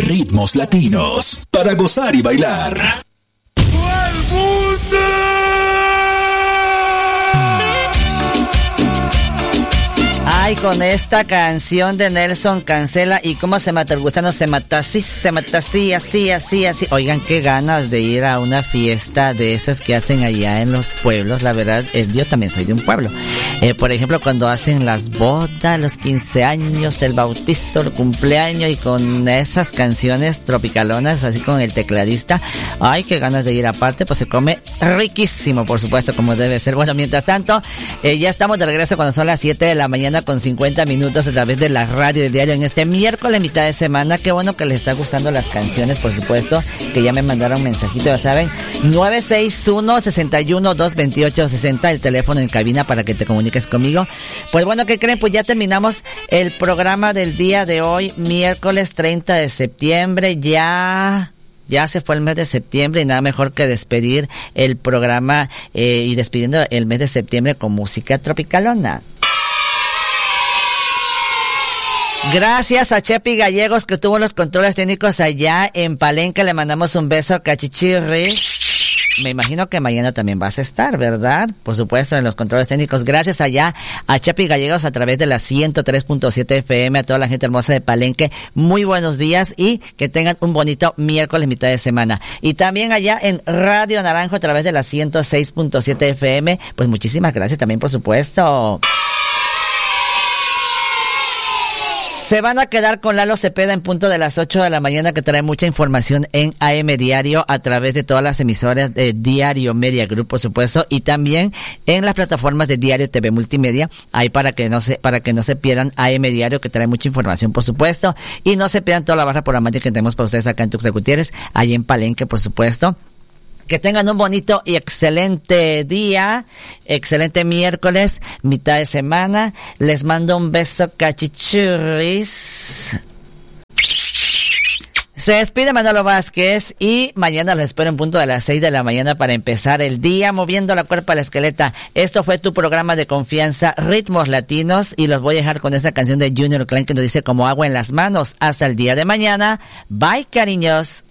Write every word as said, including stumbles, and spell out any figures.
Ritmos latinos para gozar y bailar. Ay, con esta canción de Nelson Cancela y cómo se mata el gusano, se mata así, se mata así, así, así, así. Oigan, qué ganas de ir a una fiesta de esas que hacen allá en los pueblos. La verdad, eh, yo también soy de un pueblo. Eh, por ejemplo, cuando hacen las bodas, los quince años, el bautizo, el cumpleaños y con esas canciones tropicalonas, así con el tecladista. Ay, qué ganas de ir. Aparte, pues se come riquísimo, por supuesto, como debe ser. Bueno, mientras tanto, eh, ya estamos de regreso cuando son las siete de la mañana con cincuenta minutos a través de la radio del diario en este miércoles, mitad de semana. Qué bueno que les está gustando las canciones, por supuesto, que ya me mandaron mensajito, ya saben, nueve seis uno, seis uno, dos dos ocho, seis cero, el teléfono en cabina para que te comuniques conmigo. Pues bueno, ¿qué creen? Pues ya terminamos el programa del día de hoy, miércoles treinta de septiembre, ya... Ya se fue el mes de septiembre y nada mejor que despedir el programa eh, y despidiendo el mes de septiembre con música tropicalona. Gracias a Chepi Gallegos que tuvo los controles técnicos allá en Palenque. Le mandamos un beso a Cachichirri. Me imagino que mañana también vas a estar, ¿verdad? Por supuesto, en los controles técnicos. Gracias allá a Chepi Gallegos a través de la ciento tres punto siete F M, a toda la gente hermosa de Palenque. Muy buenos días y que tengan un bonito miércoles, mitad de semana. Y también allá en Radio Naranjo a través de la ciento seis punto siete F M. Pues muchísimas gracias también, por supuesto. Se van a quedar con Lalo Cepeda en punto de las ocho de la mañana, que trae mucha información en A M Diario a través de todas las emisoras de Diario Media Group, por supuesto, y también en las plataformas de Diario T V Multimedia, ahí para que no se, para que no se pierdan A M Diario, que trae mucha información, por supuesto, y no se pierdan toda la barra programática que tenemos para ustedes acá en Tuxtla Gutiérrez, ahí en Palenque, por supuesto. Que tengan un bonito y excelente día, excelente miércoles, mitad de semana. Les mando un beso, cachichurris. Se despide Manolo Vázquez y mañana los espero en punto de las seis de la mañana para empezar el día moviendo la cuerpa a la esqueleta. Esto fue tu programa de confianza, Ritmos Latinos, y los voy a dejar con esta canción de Junior Klein que nos dice como agua en las manos. Hasta el día de mañana. Bye, cariños.